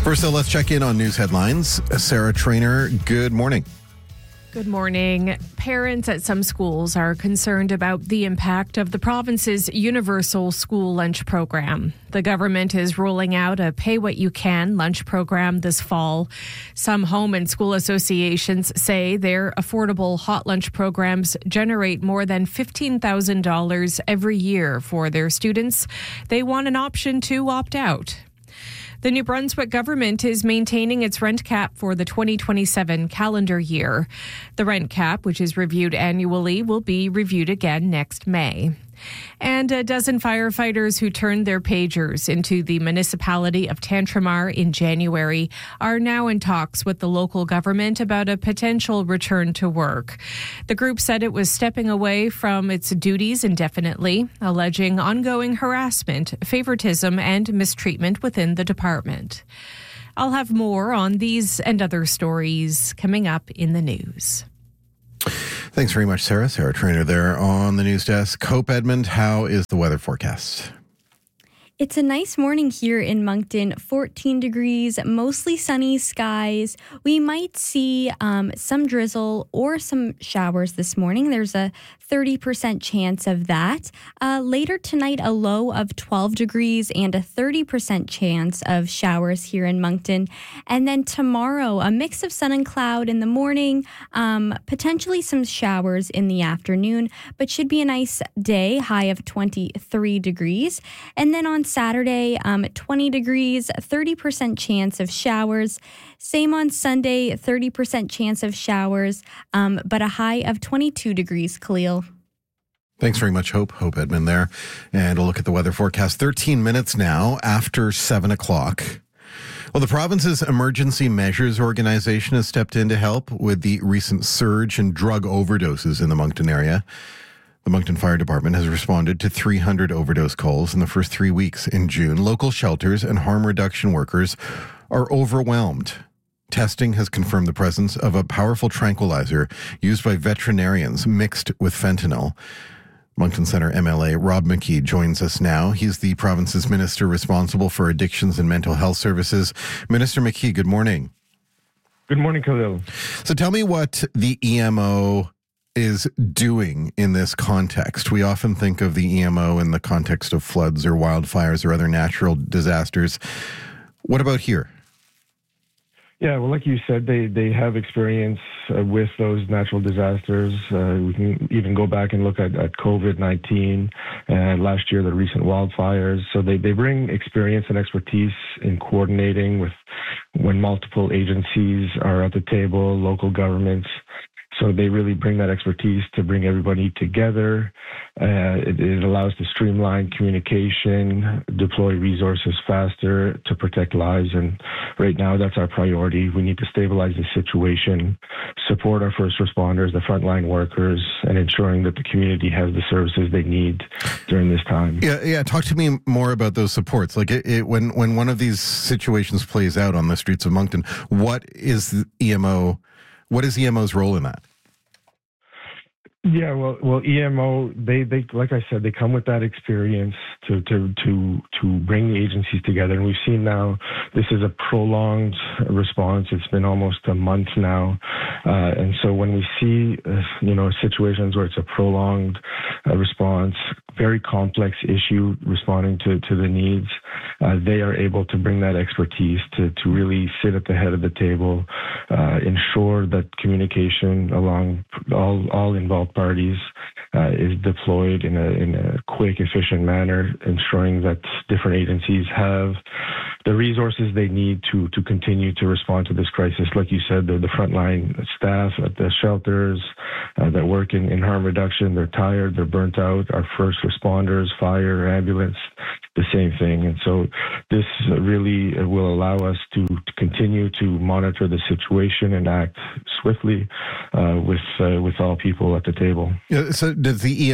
First, though, let's check in on news headlines. Sarah Trainer, good morning. Good morning. Parents at some schools are concerned about the impact of the province's universal school lunch program. The government is rolling out a pay-what-you-can lunch program this fall. Some home and school associations say their affordable hot lunch programs generate more than $15,000 every year for their students. They want an option to opt out. The New Brunswick government is maintaining its rent cap for the 2027 calendar year. The rent cap, which is reviewed annually, will be reviewed again next May. And a dozen firefighters who turned their pagers into the municipality of Tantramar in January are now in talks with the local government about a potential return to work. The group said it was stepping away from its duties indefinitely, alleging ongoing harassment, favoritism, and mistreatment within the department. I'll have more on these and other stories coming up in the news. Thanks very much, Sarah. Sarah Trainer there on the news desk. Hope Edmund, how is the weather forecast? It's a nice morning here in Moncton, 14 degrees, mostly sunny skies. We might see some drizzle or some showers this morning. There's a 30% chance of that. Later tonight, a low of 12 degrees and a 30% chance of showers here in Moncton. And then tomorrow, a mix of sun and cloud in the morning, potentially some showers in the afternoon, but should be a nice day, high of 23 degrees. And then on Saturday, 20 degrees, 30% chance of showers. Same on Sunday, 30% chance of showers, but a high of 22 degrees, Khalil. Thanks very much, Hope Edmund there. And we'll look at the weather forecast. 13 minutes now after 7 o'clock. Well, the province's Emergency Measures Organization has stepped in to help with the recent surge in drug overdoses in the Moncton area. The Moncton Fire Department has responded to 300 overdose calls in the first 3 weeks in June. Local shelters and harm reduction workers are overwhelmed. Testing has confirmed the presence of a powerful tranquilizer used by veterinarians mixed with fentanyl. Moncton Centre MLA Rob McKee joins us now. He's the province's minister responsible for addictions and mental health services. Minister McKee, good morning. Good morning, Khalil. So tell me what the EMO is doing in this context. We often think of the EMO in the context of floods or wildfires or other natural disasters. What about here? Yeah, well, like you said, they have experience with those natural disasters. We can even go back and look at COVID-19 and last year, the recent wildfires. So they bring experience and expertise in coordinating with when multiple agencies are at the table, local governments. So they really bring that expertise to bring everybody together. It allows to streamline communication, deploy resources faster to protect lives. And right now, that's our priority. We need to stabilize the situation, support our first responders, the frontline workers, and ensuring that the community has the services they need during this time. Yeah. Talk to me more about those supports. Like when one of these situations plays out on the streets of Moncton, what is EMO's role in that? Yeah, well, EMO, they like I said, they come with that experience to bring the agencies together, and we've seen now this is a prolonged response. It's been almost a month now, and so when we see situations where it's a prolonged response, very complex issue responding to the needs, they are able to bring that expertise to really sit at the head of the table, ensure that communication along all involved parties is deployed in a quick, efficient manner, ensuring that different agencies have the resources they need to continue to respond to this crisis. Like you said, the frontline staff at the shelters that work in harm reduction, they're tired, they're burnt out. Our first responders, fire, ambulance, the same thing. And so this really will allow us to continue to monitor the situation and act swiftly with all people at the table. Yeah, so does the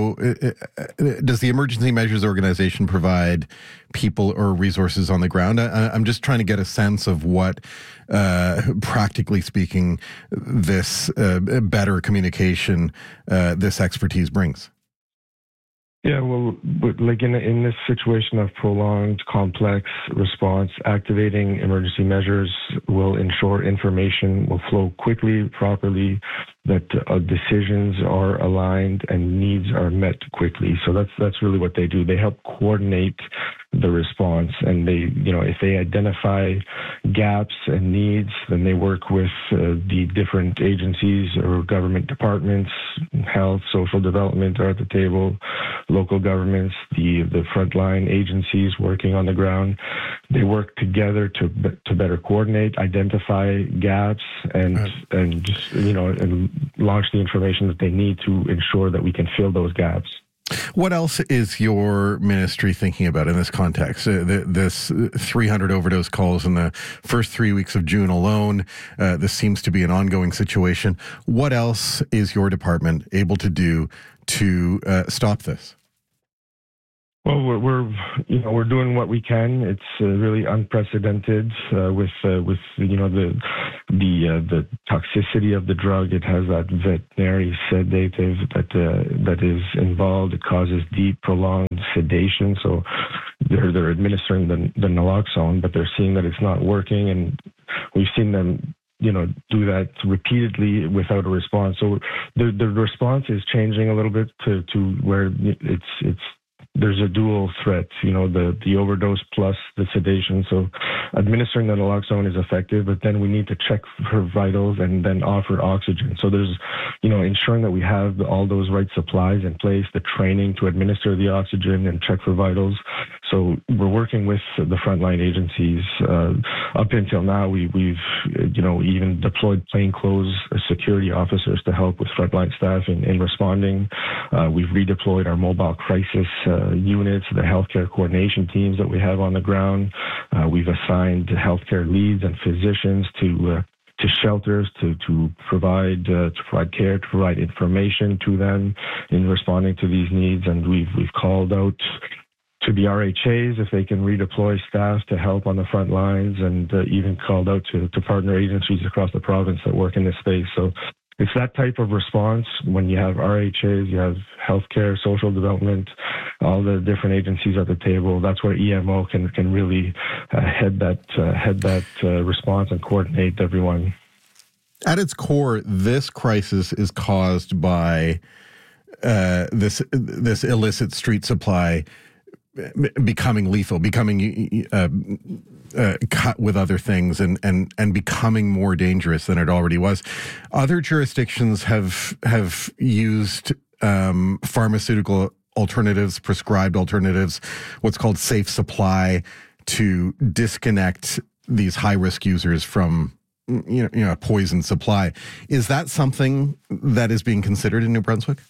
Emergency Measures Organization provide people or resources on the ground? I'm just trying to get a sense of what, practically speaking, this better communication, this expertise brings. Yeah, well, like in this situation of prolonged complex response, activating emergency measures will ensure information will flow quickly, properly, that decisions are aligned and needs are met quickly. So that's really what they do. They help coordinate the response, and if they identify gaps and needs, then they work with the different agencies or government departments. Health, social development are at the table, local governments, the frontline agencies working on the ground. They work together to better coordinate, identify gaps, and launch the information that they need to ensure that we can fill those gaps. What else is your ministry thinking about in this context? This 300 overdose calls in the first 3 weeks of June alone. This seems to be an ongoing situation. What else is your department able to do to stop this? Well, we're doing what we can. It's really unprecedented with the toxicity of the drug. It has that veterinary sedative that is involved. It causes deep, prolonged sedation. So they're administering the naloxone, but they're seeing that it's not working, and we've seen them do that repeatedly without a response. So the response is changing a little bit to where it's there's a dual threat, the overdose plus the sedation. So administering the naloxone is effective, but then we need to check for vitals and then offer oxygen. So there's, ensuring that we have all those right supplies in place, the training to administer the oxygen and check for vitals. So we're working with the frontline agencies. Up until now, we've even deployed plainclothes security officers to help with frontline staff in responding. We've redeployed our mobile crisis units, the healthcare coordination teams that we have on the ground. We've assigned healthcare leads and physicians to shelters to provide care, to provide information to them in responding to these needs. And we've called out to the RHAs if they can redeploy staff to help on the front lines, and even called out to partner agencies across the province that work in this space. So it's that type of response when you have RHAs, you have healthcare, social development, all the different agencies at the table. That's where EMO can really head that response and coordinate everyone. At its core, this crisis is caused by this illicit street supply becoming lethal, becoming cut with other things, and becoming more dangerous than it already was. Other jurisdictions have used pharmaceutical alternatives, prescribed alternatives, what's called safe supply, to disconnect these high-risk users from a poison supply. Is that something that is being considered in New Brunswick?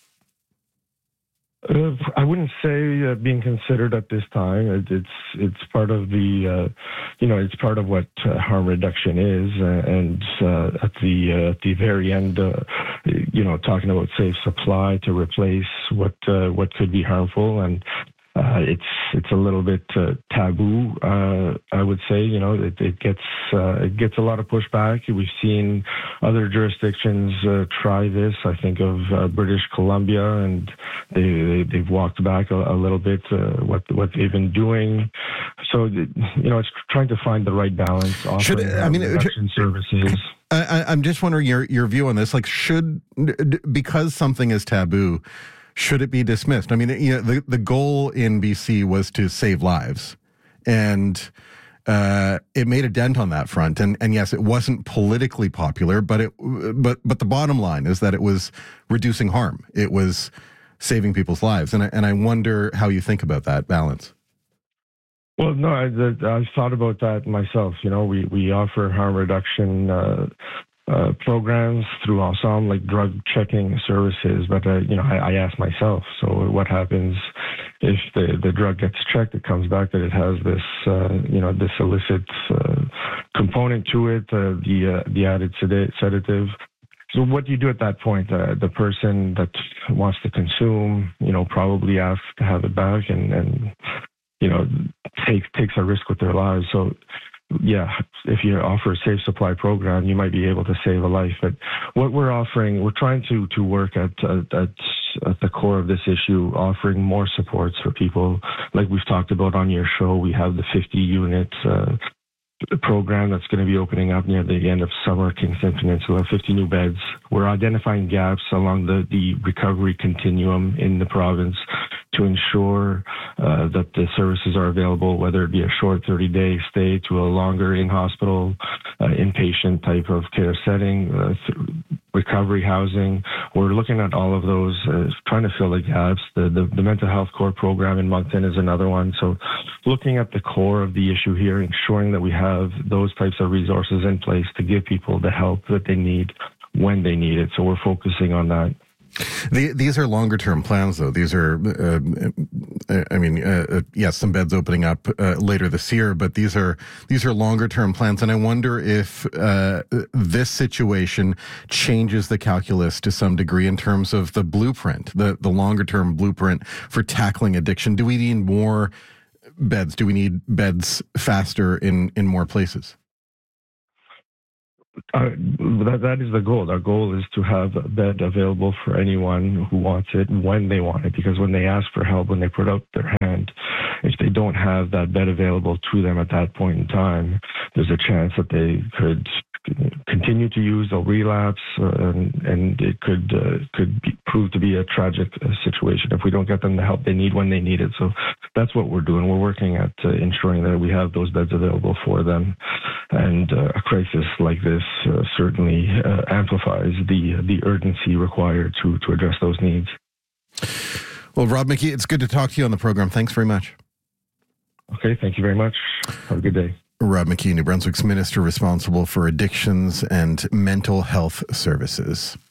I wouldn't say being considered at this time. It's part of the it's part of what harm reduction is, and at the very end, talking about safe supply to replace what could be harmful, and it's a little bit taboo. I would say it gets a lot of pushback. We've seen other jurisdictions try this. I think of British Columbia, and they've walked back a little bit what they've been doing. So it's trying to find the right balance. Offering services. I'm just wondering your view on this. Like, because something is taboo, should it be dismissed? I mean, the goal in BC was to save lives, and it made a dent on that front. And yes, it wasn't politically popular, but the bottom line is that it was reducing harm. It was saving people's lives, and I wonder how you think about that balance. Well, no, I've thought about that myself. We offer harm reduction programs through Ensemble, like drug checking services. But, I ask myself, so what happens if the drug gets checked, it comes back that it has this, this illicit component to it, the added sedative. So what do you do at that point? The person that wants to consume, probably asks to have it back and takes a risk with their lives. So, yeah, if you offer a safe supply program, you might be able to save a life. But what we're offering, we're trying to work at at the core of this issue, offering more supports for people. Like we've talked about on your show, we have the 50 units program that's going to be opening up near the end of summer, Kingston Peninsula, 50 new beds. We're identifying gaps along the recovery continuum in the province to ensure that the services are available, whether it be a short 30-day stay to a longer in-hospital, inpatient type of care setting, recovery housing. We're looking at all of those, trying to fill the gaps. The mental health core program in Moncton is another one. So looking at the core of the issue here, ensuring that we have those types of resources in place to give people the help that they need when they need it. So we're focusing on that. These are longer term plans, though. These are, yes, some beds opening up later this year, but these are longer term plans. And I wonder if this situation changes the calculus to some degree in terms of the blueprint, the longer term blueprint for tackling addiction. Do we need more beds? Do we need beds faster in more places? That is the goal. Our goal is to have a bed available for anyone who wants it when they want it, because when they ask for help, when they put out their hand, if they don't have that bed available to them at that point in time, there's a chance that they could continue to use, they'll relapse, and it could prove to be a tragic situation if we don't get them the help they need when they need it. So that's what we're doing. We're working at ensuring that we have those beds available for them. And a crisis like this certainly amplifies the urgency required to address those needs. Well, Rob McKee, it's good to talk to you on the program. Thanks very much. Okay, thank you very much. Have a good day. Rob McKee, New Brunswick's Minister responsible for addictions and mental health services.